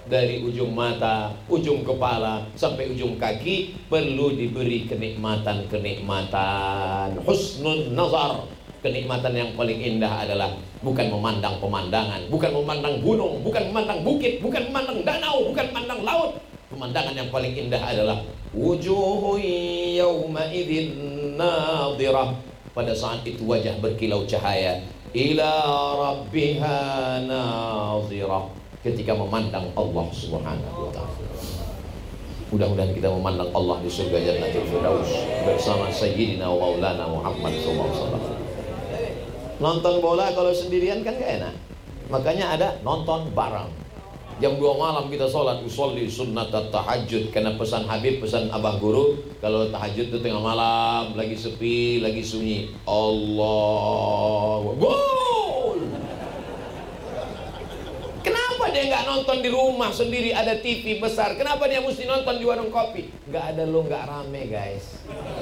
dari ujung mata, ujung kepala sampai ujung kaki perlu diberi kenikmatan-kenikmatan. Husnul nazar. Kenikmatan yang paling indah adalah bukan memandang pemandangan, bukan memandang gunung, bukan memandang bukit, bukan memandang danau, bukan memandang laut. Pemandangan yang paling indah adalah wujuhu yawma idzin nadhirah. Pada saat itu wajah berkilau cahaya, ila rabbiha nadhirah, ketika memandang Allah Subhanahu wa taala. Mudah-mudahan kita memandang Allah di surga Jannatul Firdaus bersama Sayyidina wa Maulana Muhammad sallallahu alaihi wasallam. Nonton bola kalau sendirian kan gak enak. Makanya ada nonton bareng. Jam 2 malam kita sholat, usolli sunnat tahajud. Karena pesan Habib, pesan Abah Guru, kalau tahajud itu tengah malam, lagi sepi, lagi sunyi, Allah gol. Kenapa dia nggak nonton di rumah sendiri, ada TV besar? Kenapa dia mesti nonton di warung kopi? Nggak ada lo, nggak rame guys.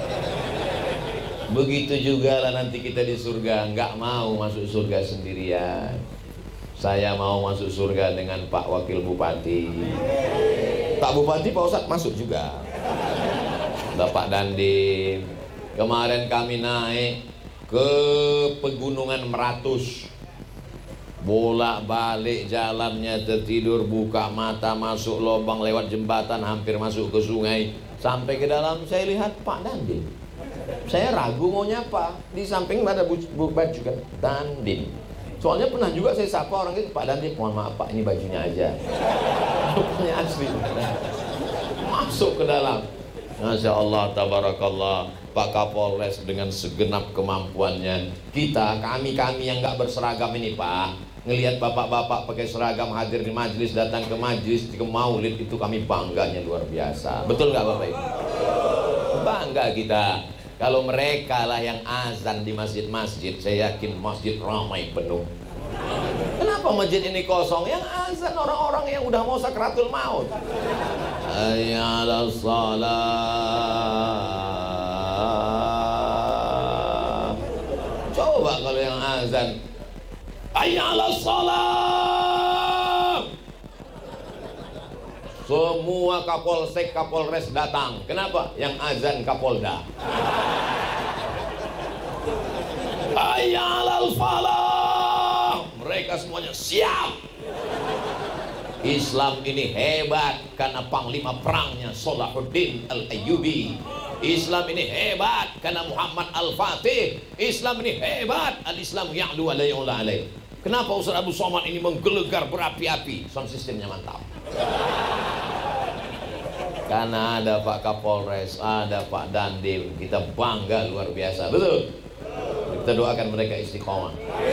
Begitu juga lah nanti kita di surga. Nggak mau masuk surga sendirian. Saya mau masuk surga dengan Pak Wakil Bupati, Pak Bupati, Pak Ustadz masuk juga, Bapak Dandim. Kemarin kami naik ke Pegunungan Meratus, bolak-balik jalannya, tertidur, buka mata, masuk lubang, lewat jembatan, hampir masuk ke sungai. Sampai ke dalam saya lihat Pak Dandim. Saya ragu mau nyapa, di samping ada baju kan Dandim. Soalnya pernah juga saya sapa orang itu, Pak Dandim, mohon maaf Pak, ini bajunya aja. Rupanya asli. Masuk ke dalam. Masya Allah, tabarakallah. Pak Kapolres dengan segenap kemampuannya. Kami yang nggak berseragam ini Pak, ngelihat bapak-bapak pakai seragam hadir di majelis, datang ke majelis, ke maulid, itu kami bangganya luar biasa. Betul nggak Bapak Ibu? Bangga kita. Kalau mereka lah yang azan di masjid-masjid, saya yakin masjid ramai penuh. Kenapa masjid ini kosong? Yang azan orang-orang yang udah mau sakratul maut. Hayya 'alas shalah. Coba kalau yang azan, hayya 'alas shalah. Semua Kapolsek, Kapolres datang. Kenapa? Yang azan Kapolda. Hayya 'alal falah. Mereka semuanya siap. Islam ini hebat karena panglima perangnya Salahuddin Al-Ayyubi. Islam ini hebat karena Muhammad Al-Fatih. Islam ini hebat, al-Islam ya'lu wa la yu'la alaih. Kenapa Ustaz Abu Somad ini menggelegar berapi-api? Sound sistemnya mantap. Karena ada Pak Kapolres, ada Pak Dandim, kita bangga luar biasa. Betul? Kita doakan mereka istiqomah.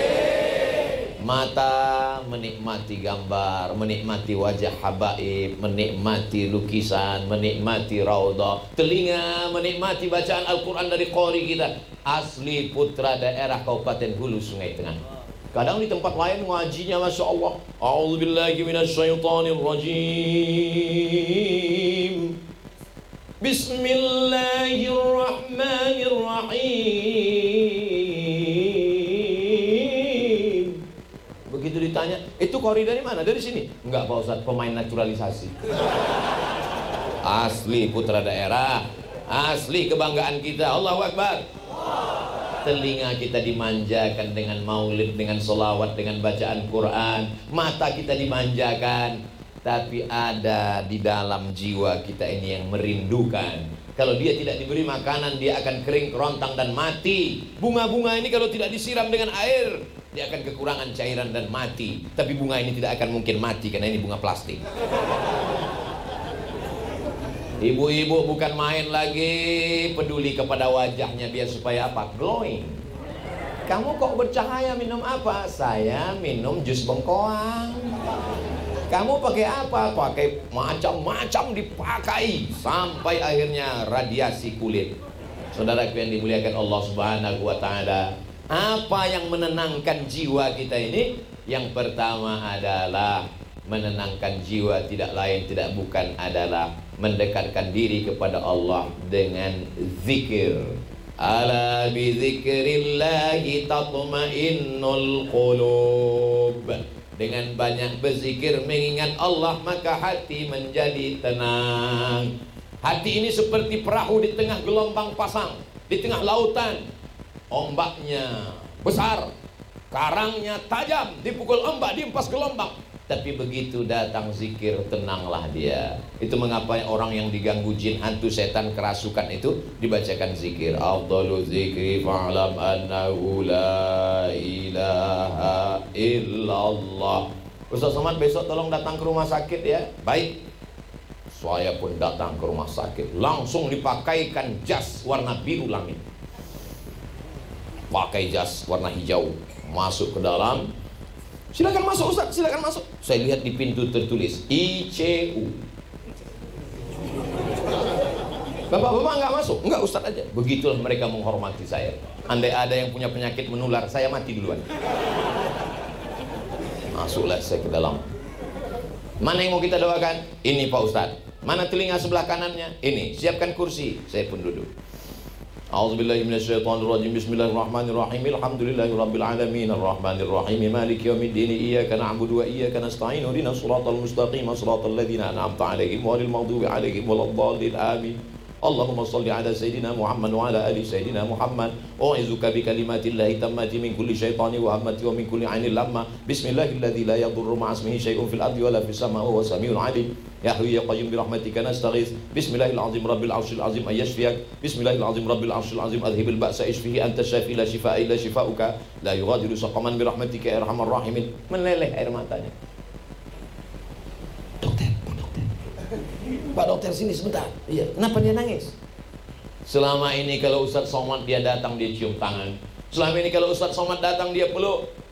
Mata menikmati gambar, menikmati wajah habaib, menikmati lukisan, menikmati raudhah. Telinga menikmati bacaan Al-Quran dari qori kita. Asli putra daerah Kabupaten Hulu Sungai Tengah. Kadang di tempat lain ngajinya Masya Allah, a'udzubillahi minasyaitonirrajim, bismillahirrahmanirrahim. Begitu ditanya, itu qori dari mana? Dari sini? Enggak Pak Ustadz, pemain naturalisasi. Asli putra daerah, asli kebanggaan kita. Allahu Akbar. Telinga kita dimanjakan dengan maulid, dengan sholawat, dengan bacaan Quran. Mata kita dimanjakan. Tapi ada di dalam jiwa kita ini yang merindukan. Kalau dia tidak diberi makanan, dia akan kering, kerontang, dan mati. Bunga-bunga ini kalau tidak disiram dengan air, dia akan kekurangan cairan dan mati. Tapi bunga ini tidak akan mungkin mati karena ini bunga plastik. Ibu-ibu bukan main lagi, peduli kepada wajahnya biar supaya apa? Glowing. Kamu kok bercahaya, minum apa? Saya minum jus bengkoang. Kamu pakai apa? Pakai macam-macam dipakai sampai akhirnya radiasi kulit. Saudara yang dimuliakan Allah Subhanahu wa taala, apa yang menenangkan jiwa kita ini? Yang pertama adalah menenangkan jiwa, tidak lain tidak bukan adalah mendekatkan diri kepada Allah dengan zikir. Ala bi dzikrillahi tatma'innul qulub. Dengan banyak berzikir mengingat Allah, maka hati menjadi tenang. Hati ini seperti perahu di tengah gelombang pasang, di tengah lautan. Ombaknya besar, karangnya tajam, dipukul ombak, diempas gelombang. Tapi begitu datang zikir, tenanglah dia. Itu mengapa orang yang diganggu jin, hantu, setan, kerasukan itu dibacakan zikir. Afdalu zikri fa'lam annahu la ilaha illallah. Ustaz Somad besok tolong datang ke rumah sakit ya. Baik. Saya pun datang ke rumah sakit. Langsung dipakaikan jas warna biru langit. Pakai jas warna hijau. Masuk ke dalam. Silakan masuk Ustaz, silakan masuk. Saya lihat di pintu tertulis ICU. Bapak-bapak nggak masuk? Enggak, Ustaz aja. Begitulah mereka menghormati saya. Andai ada yang punya penyakit menular, saya mati duluan. Masuklah saya ke dalam. Mana yang mau kita doakan? Ini Pak Ustaz. Mana telinga sebelah kanannya? Ini. Siapkan kursi. Saya pun duduk. A'udzubillahi minasyaitonirrajim. Bismillahirrahmanirrahim. Alhamdulillahirabbil alamin arrahmanir rahim maliki yaumiddin iyyaka na'budu wa iyyaka nasta'in ihdinas siratal mustaqim siratal ladzina an'amta 'alaihim ghairil maghdubi 'alaihim waladdallin amin. Allahumma shalli ala sayyidina Muhammad wa ala ali sayyidina Muhammad. U'izuka bi kalimatillahi tammati min kulli syaitani wa hammati wa min kulli 'ainin lamma. Bismillahilladzi la yadurru ma'a ismihi syai'un fil ardi wa la fis samaa'i wa huwas samiul 'alim. Ya Hayyu ya Qayyum bi rahmatika nastaghits. Bismillahil azim rabbil 'arsyil azim ayyashfiyak. Bismillahil azim rabbil 'arsyil azim adhibil ba'sa ishfihi anta syafi la shifaa illa shifaa'uka la yughadiru saqaman bi rahmatika ya arhamar rahimin. Meleleh air matanya. Dokter, Pak dokter sini sebentar. Iya, kenapa dia nangis? Selama ini kalau Ustaz Somad dia datang dia cium tangan. Selama ini kalau Ustaz Somad datang dia peluk.